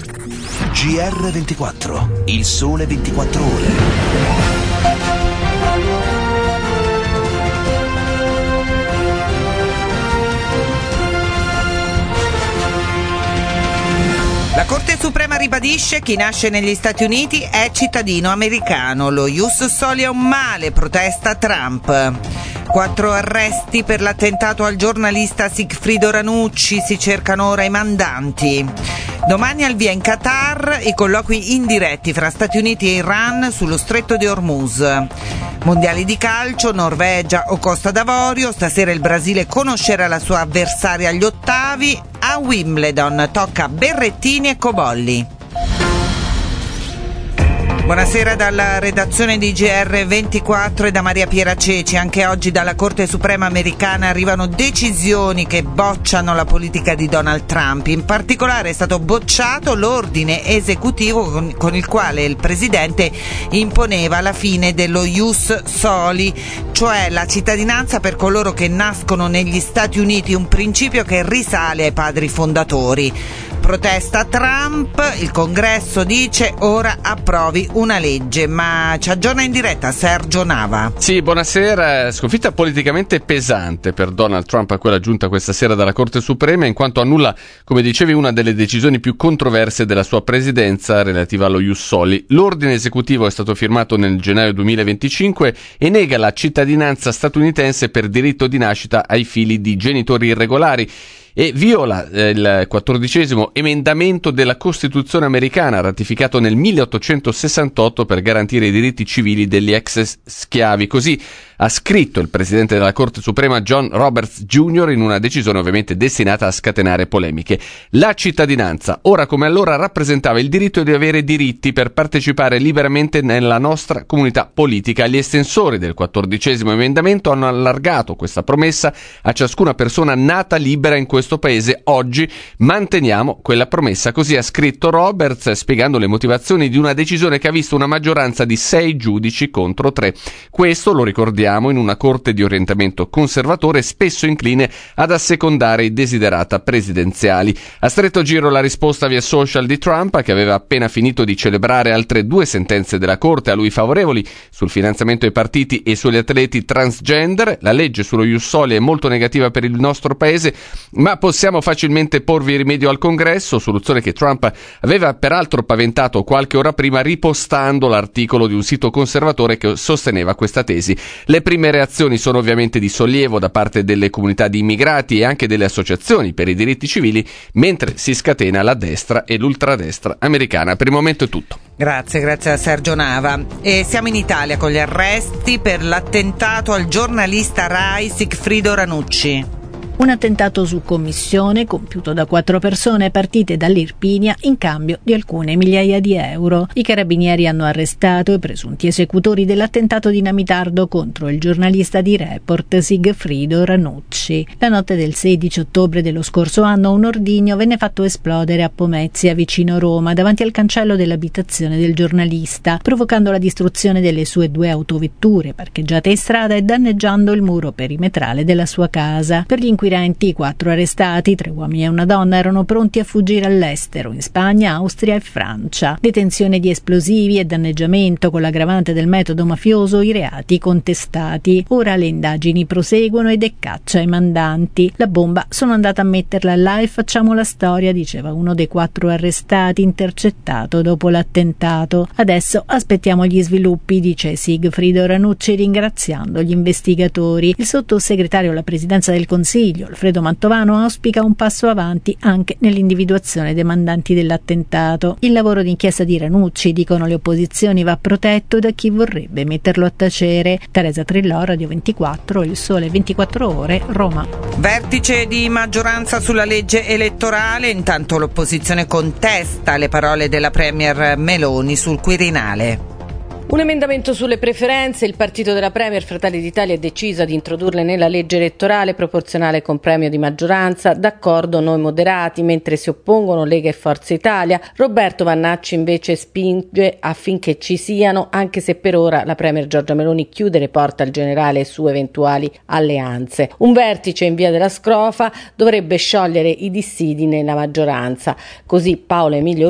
GR24, il sole 24 ore. La Corte Suprema ribadisce: chi nasce negli Stati Uniti è cittadino americano. Lo ius soli è un male, protesta Trump. 4 arresti per l'attentato al giornalista Sigfrido Ranucci, si cercano ora i mandanti. Domani al via in Qatar i colloqui indiretti fra Stati Uniti e Iran sullo stretto di Hormuz. Mondiali di calcio, Norvegia o Costa d'Avorio, stasera il Brasile conoscerà la sua avversaria agli ottavi. A Wimbledon tocca Berrettini e Cobolli. Buonasera dalla redazione di GR24 e da Maria Piera Ceci. Anche oggi dalla Corte Suprema americana arrivano decisioni che bocciano la politica di Donald Trump. In particolare è stato bocciato l'ordine esecutivo con il quale il presidente imponeva la fine dello ius soli, cioè la cittadinanza per coloro che nascono negli Stati Uniti, un principio che risale ai padri fondatori. Protesta Trump, il Congresso dice ora approvi una legge, ma ci aggiorna in diretta Sergio Nava. Sì, buonasera. Sconfitta politicamente pesante per Donald Trump a quella giunta questa sera dalla Corte Suprema, in quanto annulla, come dicevi, una delle decisioni più controverse della sua presidenza relativa allo ius soli. L'ordine esecutivo è stato firmato nel gennaio 2025 e nega la cittadinanza statunitense per diritto di nascita ai figli di genitori irregolari e viola il 14° emendamento della Costituzione americana, ratificato nel 1868 per garantire i diritti civili degli ex schiavi. Così ha scritto il presidente della Corte Suprema John Roberts Jr. in una decisione ovviamente destinata a scatenare polemiche. La cittadinanza, ora come allora, rappresentava il diritto di avere diritti per partecipare liberamente nella nostra comunità politica. Gli estensori del 14° emendamento hanno allargato questa promessa a ciascuna persona nata libera in questo paese. Oggi manteniamo quella promessa, così ha scritto Roberts, spiegando le motivazioni di una decisione che ha visto una maggioranza di 6 giudici contro 3. Questo, lo ricordiamo, in una corte di orientamento conservatore spesso incline ad assecondare i desiderata presidenziali. A stretto giro la risposta via social di Trump, che aveva appena finito di celebrare altre 2 sentenze della corte a lui favorevoli sul finanziamento ai partiti e sugli atleti transgender. La legge sullo ius soli è molto negativa per il nostro paese, ma possiamo facilmente porvi rimedio al Congresso, soluzione che Trump aveva peraltro paventato qualche ora prima ripostando l'articolo di un sito conservatore che sosteneva questa tesi. Le prime reazioni sono ovviamente di sollievo da parte delle comunità di immigrati e anche delle associazioni per i diritti civili, mentre si scatena la destra e l'ultradestra americana. Per il momento è tutto. Grazie a Sergio Nava. E siamo in Italia con gli arresti per l'attentato al giornalista Rai Sigfrido Ranucci. Un attentato su commissione compiuto da 4 persone partite dall'Irpinia in cambio di alcune migliaia di euro. I carabinieri hanno arrestato i presunti esecutori dell'attentato dinamitardo contro il giornalista di Report Sigfrido Ranucci. La notte del 16 ottobre dello scorso anno un ordigno venne fatto esplodere a Pomezia, vicino Roma, davanti al cancello dell'abitazione del giornalista, provocando la distruzione delle sue 2 autovetture parcheggiate in strada e danneggiando il muro perimetrale della sua casa. Per gli inquirenti, 4 arrestati, 3 uomini e una donna, erano pronti a fuggire all'estero, in Spagna, Austria e Francia. Detenzione di esplosivi e danneggiamento con l'aggravante del metodo mafioso, i reati contestati. Ora le indagini proseguono ed è caccia ai mandanti. La bomba sono andata a metterla là e facciamo la storia, diceva uno dei 4 arrestati intercettato dopo l'attentato. Adesso aspettiamo gli sviluppi, dice Sigfrido Ranucci ringraziando gli investigatori. Il sottosegretario alla presidenza del Consiglio Alfredo Mantovano auspica un passo avanti anche nell'individuazione dei mandanti dell'attentato. Il lavoro d'inchiesta di Ranucci, dicono le opposizioni, va protetto da chi vorrebbe metterlo a tacere. Teresa Trillò, Radio 24, Il Sole 24 Ore, Roma. Vertice di maggioranza sulla legge elettorale, intanto l'opposizione contesta le parole della premier Meloni sul Quirinale. Un emendamento sulle preferenze, il partito della Premier Fratelli d'Italia è deciso ad introdurle nella legge elettorale proporzionale con premio di maggioranza, d'accordo noi moderati, mentre si oppongono Lega e Forza Italia. Roberto Vannacci invece spinge affinché ci siano, anche se per ora la Premier Giorgia Meloni chiude le porte al generale su eventuali alleanze. Un vertice in via della Scrofa dovrebbe sciogliere i dissidi nella maggioranza, così Paolo Emilio